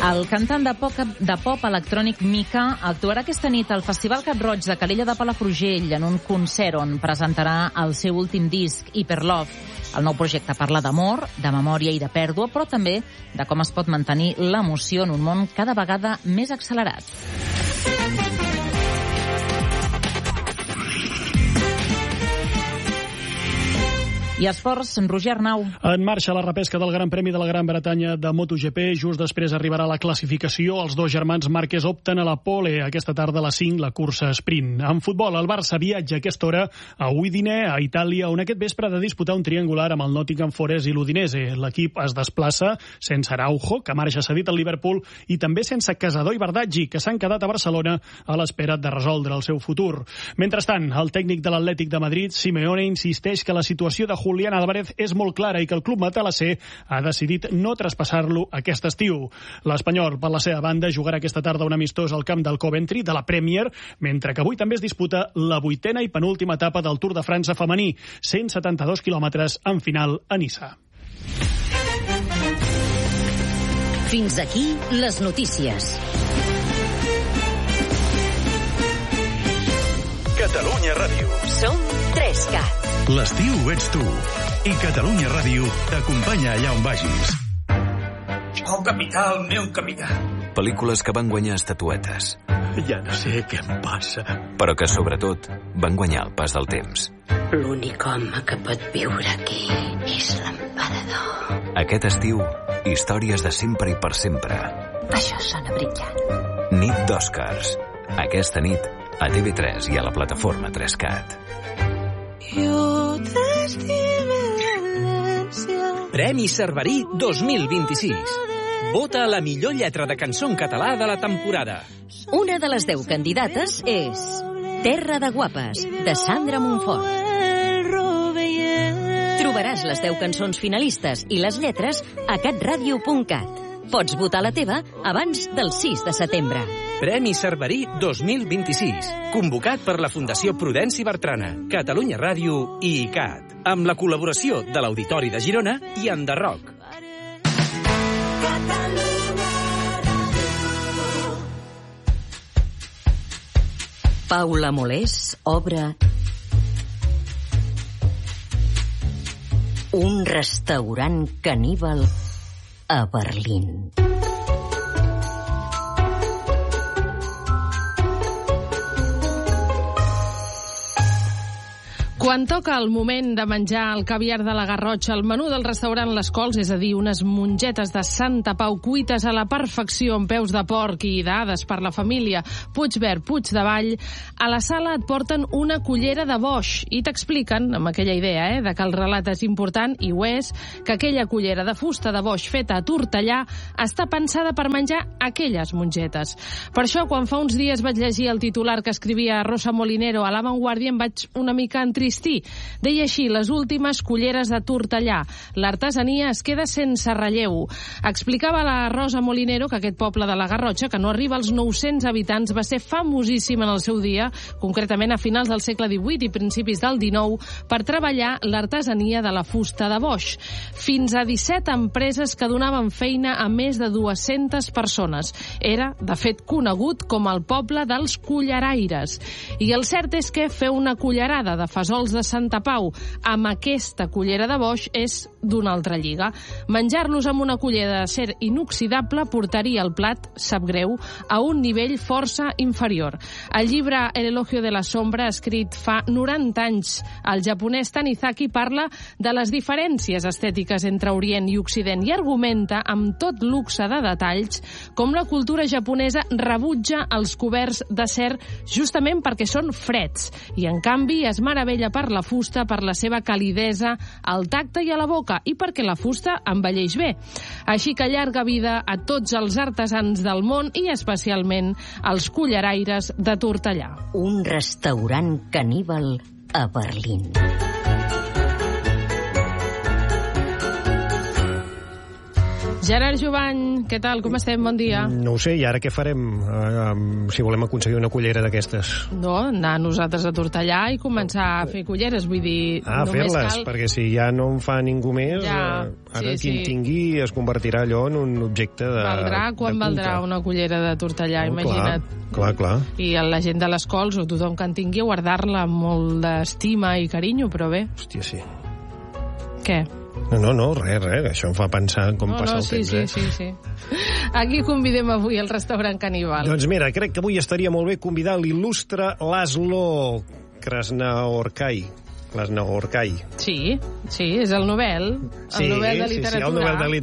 El cantant de pop electrònic Mika actuarà aquesta nit al Festival Cap Roig de Calella de Palafrugell en un concert on presentarà el seu últim disc, Hyperlove. El nou projecte parla d'amor, de memòria i de pèrdua, però també de com es pot mantenir l'emoció en un món cada vegada més accelerat. I esports, Roger Arnau. En marxa la repesca del Gran Premi de la Gran Bretanya de MotoGP. Just després arribarà la classificació. Els dos germans Márquez opten a la pole. Aquesta tarda a les 5, la cursa sprint. En futbol, el Barça viatja a aquesta hora a Udine, a Itàlia, on aquest vespre ha de disputar un triangular amb el Nottingham Forest i l'Udinese. L'equip es desplaça sense Araujo, que marxa cedit al Liverpool, i també sense Casadó i Bardaggi, que s'han quedat a Barcelona a l'espera de resoldre el seu futur. Mentrestant, el tècnic de l'Atlètic de Madrid, Simeone, insisteix que la situació de Julián Álvarez és molt clara i que el club matalasser ha decidit no traspassar-lo aquest estiu. L'Espanyol, per la seva banda, jugarà aquesta tarda un amistós al camp del Coventry de la Premier, mentre que avui també es disputa la 8a i penúltima etapa del Tour de França femení, 172 quilòmetres en final a Niça. Fins aquí les notícies. Catalunya Ràdio. Som 3CAT. L'estiu ets tu. I Catalunya Ràdio t'acompanya allà on vagis. Oh, capità, el meu capità. Pel·lícules que van guanyar estatuetes. Ja no sé què em passa. Però que, sobretot, van guanyar el pas del temps. L'únic home que pot viure aquí és l'emperador. Aquest estiu, històries de sempre i per sempre. Això sona brillant. Nit d'Oscars. Aquesta nit, a TV3 i a la plataforma 3CAT. Premi Cerverí 2026. Vota a la millor lletra de cançó en català de la temporada. Una de les 10 candidates és Terra de Guapes, de Sandra Monfort. Trobaràs les 10 cançons finalistes i les lletres a catradio.cat. Pots votar la teva abans del 6 de setembre. Premi Cerverí 2026. Convocat per la Fundació Prudenci Bertrana, Catalunya Ràdio i ICAT. Amb la col·laboració de l'Auditori de Girona i Enderroc. Paula Molés obre un restaurant caníbal a Berlín. Quan toca el moment de menjar el caviar de la Garrotxa, el menú del restaurant Les Cols, és a dir, unes mongetes de Santa Pau cuites a la perfecció amb peus de porc i dades per la família Puigverd, Puigdevall, a la sala et porten una cullera de boix i t'expliquen, amb aquella idea de que el relat és important, i ho és, que aquella cullera de fusta de boix feta a Tortellà està pensada per menjar aquelles mongetes. Per això, quan fa uns dies vaig llegir el titular que escrivia Rosa Molinero a La Vanguardia, em vaig una mica entristir. Deia així: les últimes culleres de Tortellà. L'artesania es queda sense relleu. Explicava la Rosa Molinero que aquest poble de la Garrotxa, que no arriba als 900 habitants, va ser famosíssim en el seu dia, concretament a finals del segle XVIII i principis del XIX, per treballar l'artesania de la fusta de boix. Fins a 17 empreses que donaven feina a més de 200 persones. Era, de fet, conegut com el poble dels culleraires. I el cert és que fer una cullerada de fesols de Santa Pau amb aquesta cullera de boix és d'una altra lliga. Menjar-los amb una cullera d'acer inoxidable portaria el plat, sap greu, a un nivell força inferior. El llibre El elogio de la sombra, escrit fa 90 anys, el japonès Tanizaki parla de les diferències estètiques entre Orient i Occident i argumenta amb tot luxe de detalls com la cultura japonesa rebutja els coberts d'acer justament perquè són freds i, en canvi, es meravella per la fusta, per la seva calidesa, al tacte i a la boca, i perquè la fusta envelleix bé. Així que llarga vida a tots els artesans del món i especialment als culleraires de Tortellà. Un restaurant caníbal a Berlín. Gerard Jovany, què tal? Com estem? Bon dia. No ho sé, i ara què farem si volem aconseguir una cullera d'aquestes? No, anar nosaltres a Tortellà i començar a fer culleres, vull dir... fer-les, perquè si ja no en fa ningú més, ara qui en tingui es convertirà allò en un objecte de Quan valdrà una cullera de Tortellà, imagina't. Clar. I la gent de les cols, o tothom que en tingui, a guardar-la amb molt d'estima i carinyo, però bé. Hòstia, sí. Què? No, res, això em fa pensar com passa el temps. Sí. Aquí convidem avui al restaurant Caníbal. Doncs mira, crec que avui estaria molt bé convidar l'il·lustre Laszlo Krasnaorkai. Sí, és el Nobel. El Nobel de literatura. Sí, el Nobel de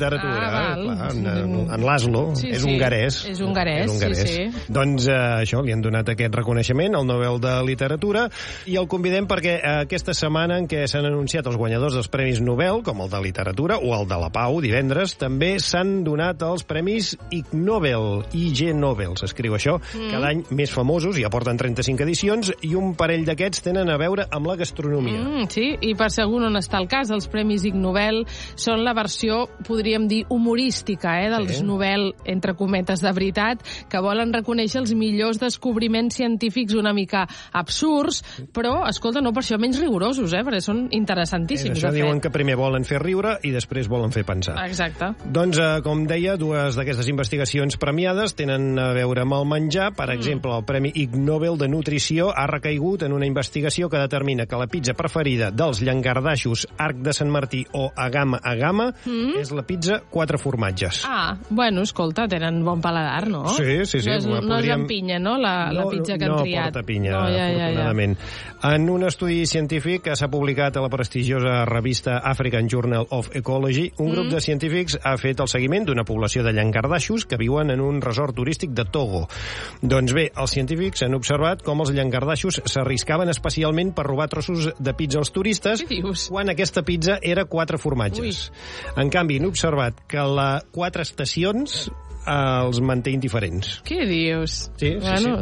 literatura. En Laszlo és hongarès. És hongarès, sí. Doncs això, li han donat aquest reconeixement, el Nobel de literatura, i el convidem perquè aquesta setmana en què s'han anunciat els guanyadors dels Premis Nobel, com el de literatura o el de la Pau, divendres, també s'han donat els Premis Ig Nobel, IG Nobel, s'escriu això, cada any més famosos, ja porten 35 edicions, i un parell d'aquests tenen a veure amb la gastronomia. Sí, i per segur on està el cas, els Premis Ig Nobel són la versió, podríem dir, humorística, dels Nobel, entre cometes, de veritat, que volen reconèixer els millors descobriments científics una mica absurds, però, escolta, no per això menys rigorosos, perquè són interessantíssims. Això diuen que primer volen fer riure i després volen fer pensar. Exacte. Doncs, com deia, dues d'aquestes investigacions premiades tenen a veure amb el menjar. Per exemple, el Premi Ig Nobel de Nutrició ha recaigut en una investigació que determina que la pizza preferida dels llangardaixos Arc de Sant Martí o Agama és la pizza 4 formatges. Bueno, escolta, tenen bon paladar, no? Sí. No és amb pinya, no, la pizza que han triat? No porta pinya, afortunadament. En un estudi científic que s'ha publicat a la prestigiosa revista African Journal of Ecology, un grup de científics ha fet el seguiment d'una població de llangardaixos que viuen en un resort turístic de Togo. Doncs bé, els científics han observat com els llangardaixos s'arriscaven especialment per robar trossos de pizza als turistes quan aquesta pizza era 4 formatges. En canvi, han observat que la 4 estacions els manté indiferents. Què dius? Sí.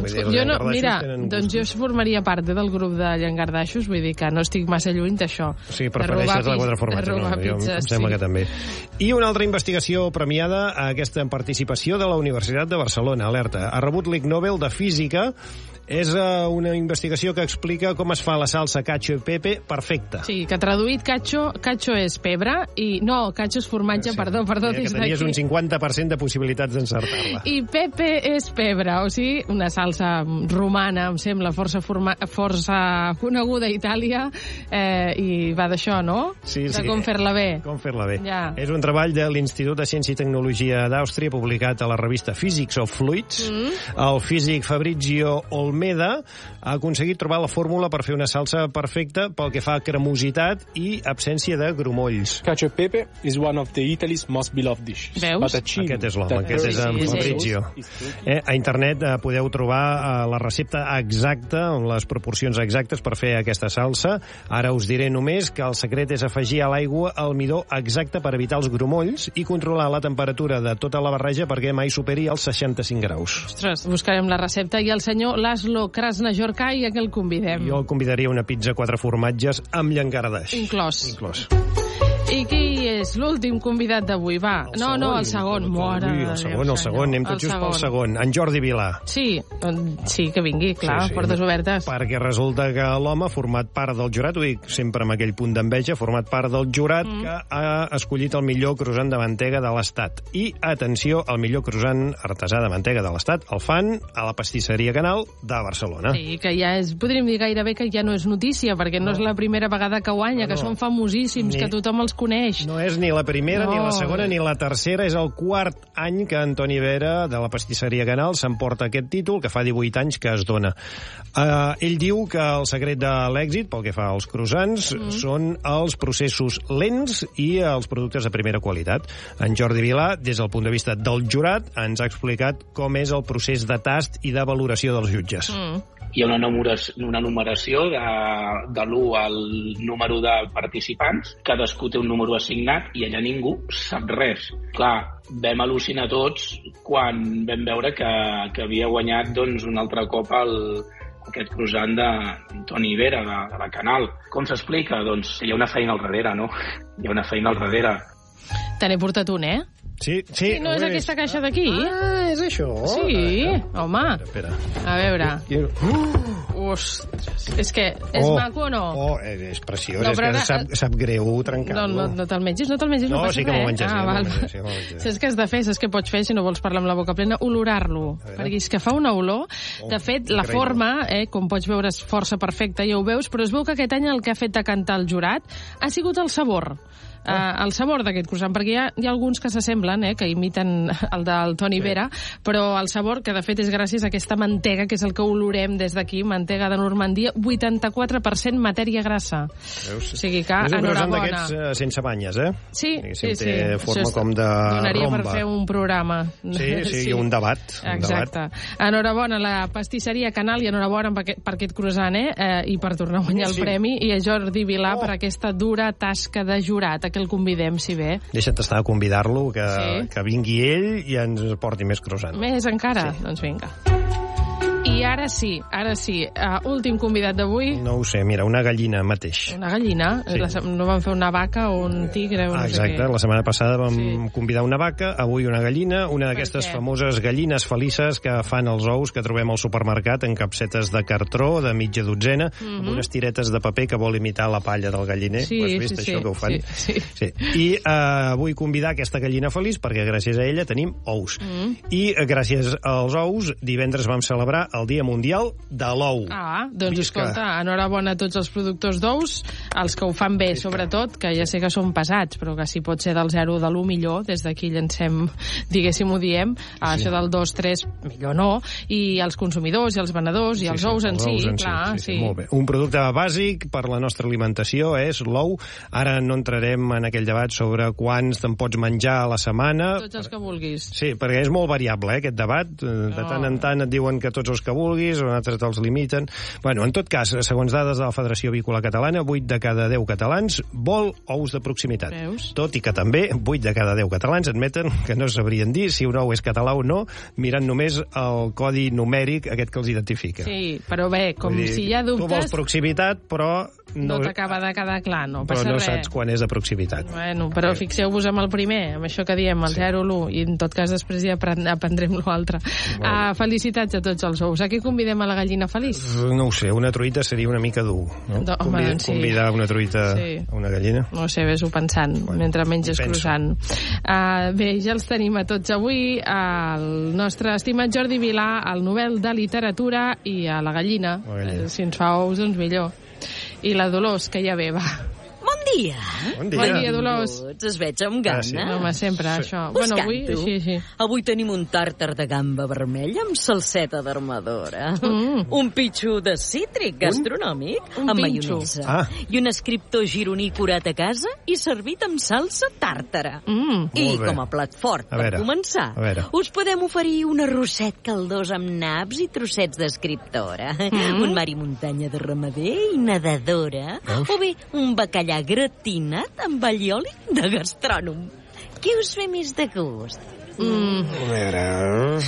Mira, doncs jo formaria part del grup de llangardaixos, vull dir que no estic massa lluny d'això. Sí, prefereixes la 4 formatges. Em sembla que també. I una altra investigació premiada, aquesta en participació de la Universitat de Barcelona, alerta, ha rebut l'Ig Nobel de Física. És una investigació que explica com es fa la salsa cacho i pepe perfecta. Sí, que traduït cacho és pebre i... No, cacho és formatge, perdó. Que tenies un 50% de possibilitats d'encertar-la. I pepe és pebre, o sigui, una salsa romana, em sembla, força coneguda a Itàlia, i va d'això, no? Sí. De com fer-la bé. Com fer-la bé. És un treball de l'Institut de Ciència i Tecnologia d'Àustria, publicat a la revista Physics of Fluids. El físic Fabrizio Olmeda ha aconseguit trobar la fórmula per fer una salsa perfecta pel que fa a cremositat i absència de grumolls. Cacio e pepe is one of the Italy's most beloved dishes. Veus? Aquest és l'home, aquest és en Fabrizio. A internet podeu trobar la recepta exacta, amb les proporcions exactes per fer aquesta salsa. Ara us diré només que el secret és afegir a l'aigua el midó exacte per evitar els grumolls i controlar la temperatura de tota la barreja perquè mai superi els 65 graus. Ostres, buscarem la recepta. I el senyor Laszlo Krasnaorkai, a què el convidem? Jo el convidaria una pizza 4 formatges amb llangardaix. Inclòs. I qui és l'últim convidat d'avui? Va. El segon. El segon. Anem tot just pel segon. En Jordi Vilà. Sí, que vingui, clar, portes obertes. Perquè resulta que l'home ha format part del jurat, ho dic sempre amb aquell punt d'enveja, ha format part del jurat que ha escollit el millor croissant de mantega de l'Estat. I, atenció, el millor croissant artesà de mantega de l'Estat el fan a la pastisseria Canal de Barcelona. Sí, que ja és, podríem dir gairebé que ja no és notícia, perquè no és la primera vegada que guanya, que són famosíssims, que tothom els coneix. No és ni la primera, ni la segona, ni la tercera. És el 4 any que Antoni Vera, de la pastisseria Canal, s'emporta aquest títol, que fa 18 anys que es dona. Ell diu que el secret de l'èxit, pel que fa als croissants, són els processos lents i els productes de primera qualitat. En Jordi Vilà, des del punt de vista del jurat, ens ha explicat com és el procés de tast i de valoració dels jutges. Hi ha una numeració de l'1 al número de participants. Cadascú té un número assignat i allà ningú sap res. Clar, vam al·lucinar tots quan vam veure que havia guanyat un altre cop aquest croissant d'Antoni Vera, de la Canal. Com s'explica? Doncs hi ha una feina al darrere, no? Hi ha una feina al darrere. Te n'he portat un, Sí. No és aquesta caixa d'aquí? Ah, és això? Sí, home. Espera. A veure. Ostres, és que és maco o no? És preciós, és que sap greu trencar-lo. No te'l mengis, no passa res. Sí que m'ho menges. Val. Saps què has de fer? Saps què pots fer si no vols parlar amb la boca plena? Olorar-lo. Perquè és que fa una olor. De fet, la forma, com pots veure, és força perfecta, ja ho veus, però es veu que aquest any el que ha fet decantar el jurat ha sigut el sabor. El sabor d'aquest croissant, perquè hi ha alguns que s'assemblen, que imiten el del Toni Vera, però el sabor, que de fet és gràcies a aquesta mantega, que és el que olorem des d'aquí, mantega de Normandia, 84% matèria grassa. Veus? O sigui que, enhorabona. És un croissant d'aquests sense banyes, Sí. Té forma com de donaria romba. per fer un programa. Sí, i un debat. Exacte. Enhorabona a la pastisseria Canal i enhorabona per aquest croissant, i per tornar a guanyar el premi, i a Jordi Vilà per aquesta dura tasca de jurat, que el convidem, si ve. Deixa't estar a convidar-lo, que vingui ell i ens porti més croissant. Més encara? Sí. Doncs vinga. I ara sí, últim convidat d'avui. No ho sé, mira, una gallina mateix. Una gallina? Sí. No vam fer una vaca o un tigre o no sé què. Exacte, la setmana passada vam convidar una vaca, avui una gallina, una d'aquestes famoses gallines felices que fan els ous que trobem al supermercat en capsetes de cartró de mitja dotzena, amb unes tiretes de paper que vol imitar la palla del galliner. Ho has vist, això que ho fan? Sí. I vull convidar aquesta gallina feliç perquè gràcies a ella tenim ous. I gràcies als ous, divendres vam celebrar el Dia Mundial de l'Ou. Doncs escolta, enhorabona a tots els productors d'ous, els que ho fan bé, sobretot, que ja sé que són pesats, però que si pot ser del 0 de l'1 millor, des d'aquí llancem, diguéssim, ho diem, això del 2, 3, millor no, i els consumidors, i els venedors, i els ous en si, clar. Sí, molt bé. Un producte bàsic per la nostra alimentació és l'ou. Ara no entrarem en aquell debat sobre quants te'n pots menjar a la setmana. Tots els que vulguis. Sí, perquè és molt variable, aquest debat. De tant en tant et diuen que tots els que vulguis, o altres te'ls limiten. Bueno, en tot cas, segons dades de la Federació Avícola Catalana, 8 de cada 10 catalans vol ous de proximitat. Veus? Tot i que també 8 de cada 10 catalans admeten que no sabrien dir si un ou és català o no, mirant només el codi numèric aquest que els identifica. Sí, però bé, com si hi ha dubtes... Tu vols proximitat, però... No t'acaba de quedar clar, no passa res. Però no saps quan és de proximitat. Bueno, però fixeu-vos amb el primer, amb això que diem, el 0 o l'1, i en tot cas després ja aprendrem l'altre. Felicitats a tots els ous. A què convidem a la gallina feliç? No ho sé, una truita seria una mica dur, no? Convidar una truita a una gallina? No sé, ves-ho pensant, mentre menges croissant. Bé, ja els tenim a tots avui, el nostre estimat Jordi Vilà, el Nobel de Literatura, i a la gallina. Si ens fa ous, doncs millor. I la Dolors, que ja ve, va. Bon dia. Bon dia, Dolors. Es veig amb gana. No, home, sempre, això. Bueno, avui, sí. Avui tenim un tàrtar de gamba vermella amb salseta d'armadora. Un pitxo de cítric gastronòmic amb maionesa. I un escriptor gironí curat a casa i servit amb salsa tàrtara. I com a plat fort, per començar, us podem oferir un arrosset caldós amb naps i trossets d'escriptora, un mar i muntanya de ramader i nedadora, o bé un bacallà gratinat amb allioli de gastrònom. Què us ve més de gust? A veure...